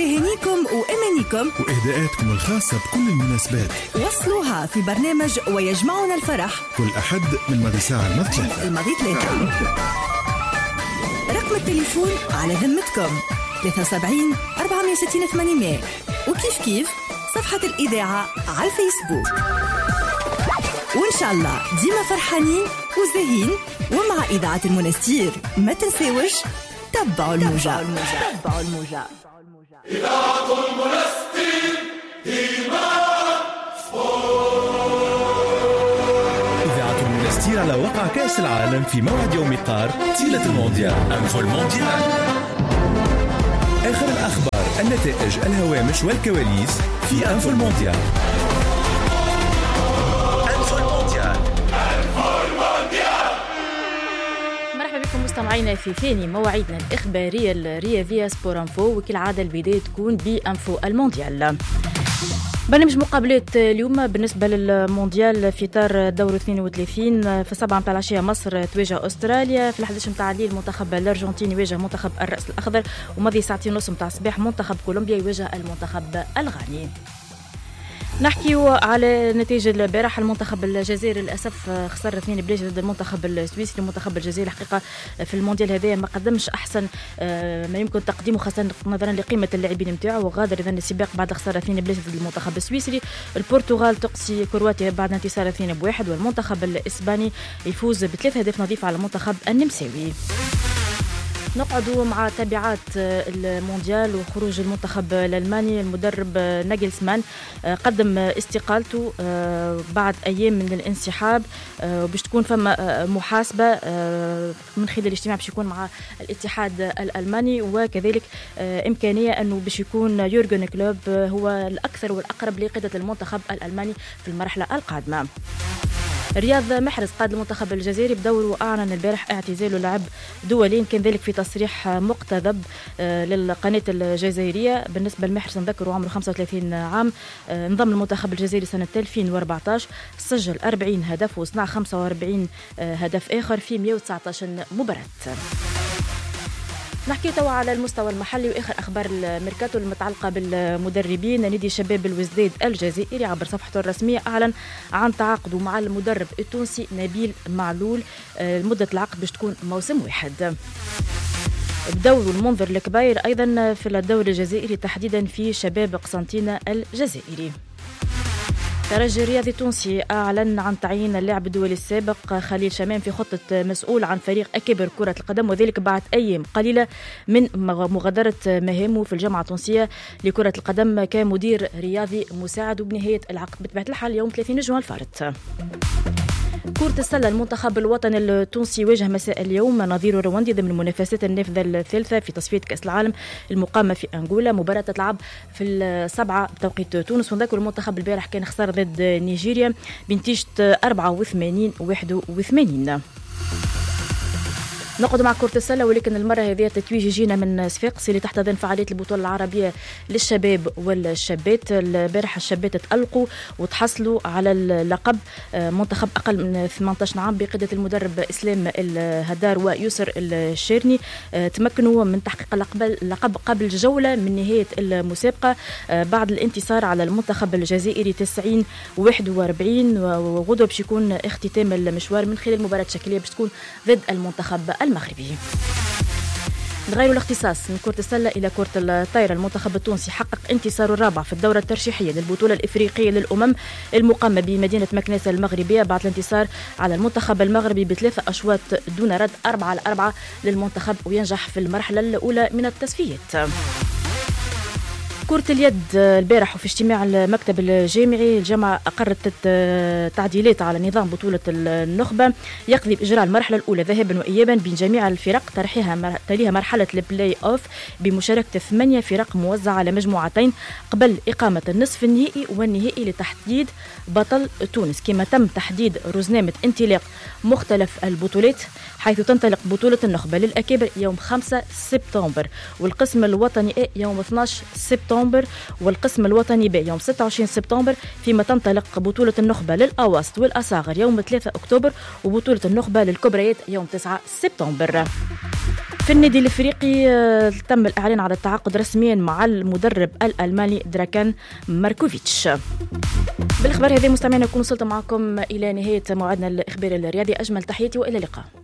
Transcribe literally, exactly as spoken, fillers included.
تهانيكم وأمانيكم وإهداءاتكم الخاصة بكل المناسبات وصلوها في برنامج ويجمعنا الفرح كل أحد من ماضي ساعة الماضي ثلاثة الماضي ثلاثة. رقم التليفون على ذمتكم ثلاثة وسبعين أربعمائة وستين ثمانمائة، وكيف كيف صفحة الإذاعة على الفيسبوك. وإن شاء الله ديما فرحانين وزاهين، ومع إذاعة المنستير ما تنساوش تبعوا الموجة. تبعوا الموجة. إذاعة المنستير ديما إذاعة المنستير على وقع كأس العالم في موعد يوم قار تيلة المونديال. أنفو المونديال، آخر الأخبار، النتائج، الهوامش والكواليس في أنفو المونديال. أنفو المونديال. مرحبا بكم مستمعينا في ثاني مواعيدنا الإخبارية الرياضية سبور انفو، وكالعادة البداية تكون بأنفو المونديال. برنامج مقابلات اليوم بالنسبة للمونديال في إطار دور اثنين وثلاثين. في السبعة متاع العشية مصر تواجه أستراليا، في الحداش متاع الليل منتخب الأرجنتين يواجه منتخب الرأس الأخضر، وماضي ساعتين ونص متاع الصباح منتخب كولومبيا يواجه المنتخب الغاني. نحكيو على نتائج البارح. المنتخب الجزائري للاسف خسر اثنين بلاش ضد المنتخب السويسري. المنتخب الجزائري الحقيقه في المونديال هذا ما قدمش احسن ما يمكن تقديمه، خاصه نظرا لقيمه اللاعبين نتاعو، وغادر اذا السباق بعد خساره اثنين بلاش ضد المنتخب السويسري. البرتغال تقصي كرواتيا بعد انتصار اثنين بواحد، والمنتخب الاسباني يفوز بثلاث اهداف نظيفه على المنتخب النمساوي. نقعدوا مع تبعات المونديال وخروج المنتخب الألماني. المدرب ناجلسمان قدم استقالته بعد أيام من الانسحاب، وباش تكون فما محاسبة من خلال الاجتماع باش يكون مع الاتحاد الألماني، وكذلك إمكانية أنه باش يكون يورجن كلوب هو الأكثر والأقرب لقيادة المنتخب الألماني في المرحلة القادمة. رياض محرز قائد المنتخب الجزائري بدوره أعلن البارح اعتزاله لعب دولين، كان ذلك في تصريح مقتضب للقناة الجزائرية. بالنسبة لمحرز نذكره عمره خمسة وثلاثين عام، انضم المنتخب الجزائري سنة ألفين وأربعة عشر، سجل أربعين هدف وصنع خمسة وأربعين هدف آخر في مئة وتسعة عشر مباراة. نحكي توا على المستوى المحلي واخر اخبار الميركاتو المتعلقه بالمدربين. نادي شباب الوزداد الجزائري عبر صفحته الرسميه اعلن عن تعاقده مع المدرب التونسي نبيل معلول. مده العقد باش تكون موسم واحد. بدور المنظر الكبير ايضا في الدوري الجزائري، تحديدا في شباب قسنطينه الجزائري. الترجي الرياضي التونسي أعلن عن تعيين اللاعب الدولي السابق خليل شمام في خطة مسؤول عن فريق أكبر كرة القدم، وذلك بعد أيام قليلة من مغادرة مهامه في الجامعة التونسية لكرة القدم كمدير رياضي مساعد، وبنهاية العقد بطبيعة الحال يوم ثلاثين جوان الفارط. كرة السلة المنتخب الوطني التونسي واجه مساء اليوم نظيره الرواندي ضمن المنافسات النافذة الثالثة في تصفية كأس العالم المقامة في أنغولا. مباراة تلعب في السبعة بتوقيت تونس، ونذكر المنتخب البارح كان خسر ضد نيجيريا بنتيجة أربعة وثمانين واحد وثمانين. نقعد مع كرة السلة، ولكن المرة هذه التتويج يجينا من صفاقس اللي تحتضن فعالية البطولة العربية للشباب والشابات. البارح الشابات تألقوا وتحصلوا على اللقب منتخب أقل من ثمانية عشر عام بقيادة المدرب إسلام الهدار ويسر الشيرني. تمكنوا من تحقيق اللقب قبل جولة من نهاية المسابقة بعد الانتصار على المنتخب الجزائري تسعين واحد وأربعين، وغدوة باش يكون اختتام المشوار من خلال مباراة شكلية باش تكون ضد المنتخب المغربي. نغيروا الاختصاص من كرة السلة إلى كرة الطايرة. المنتخب التونسي حقق انتصاره الرابع في الدورة الترشيحية للبطولة الإفريقية للأمم المقامة بمدينة مكناس المغربية بعد الانتصار على المنتخب المغربي بثلاثة أشواط دون رد أربعة على أربعة للمنتخب، وينجح في المرحلة الأولى من التصفيات. كرة اليد البارح وفي اجتماع المكتب الجامعي الجامعة أقرت تعديلات على نظام بطولة النخبة يقضي بإجراء المرحلة الأولى ذهابا وإيابا بين جميع الفرق، تليها مرحلة البلاي أوف بمشاركة ثمانية فرق موزعة على مجموعتين قبل إقامة النصف النهائي والنهائي لتحديد بطل تونس، كما تم تحديد رزنامة انطلاق مختلف البطولات، حيث تنطلق بطولة النخبة للأكابر يوم خمسة سبتمبر، والقسم الوطني A يوم اثني عشر سبتمبر، والقسم الوطني B يوم ستة وعشرين سبتمبر، فيما تنطلق بطولة النخبة للأواسط والأصاغر يوم ثلاثة أكتوبر، وبطولة النخبة للكبريات يوم تسعة سبتمبر. في النادي الافريقي تم الاعلان على التعاقد رسميا مع المدرب الالماني دراكان ماركوفيتش. بالاخبار هذه مستمعينا نكون وصلت معكم الى نهايه موعدنا الاخباري الرياضي. اجمل تحياتي والى اللقاء.